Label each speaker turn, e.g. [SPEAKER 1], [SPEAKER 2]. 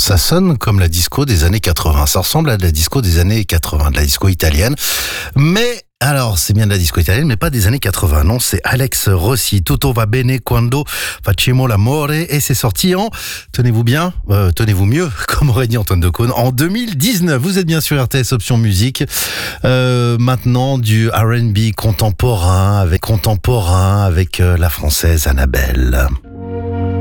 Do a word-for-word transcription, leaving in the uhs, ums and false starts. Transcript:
[SPEAKER 1] Ça sonne comme la disco des années quatre-vingts. Ça ressemble à de la disco des années quatre-vingts, de la disco italienne. Mais alors, c'est bien de la disco italienne, mais pas des années quatre-vingts. Non, c'est Alex Rossi. Tutto va bene quando facciamo l'amore. Et c'est sorti en, tenez-vous bien, euh, tenez-vous mieux, comme aurait dit Antoine Decaune, en deux mille dix-neuf. Vous êtes bien sur R T S Option Musique. Euh, maintenant, du R and B contemporain, avec contemporain, avec euh, la française Annabelle.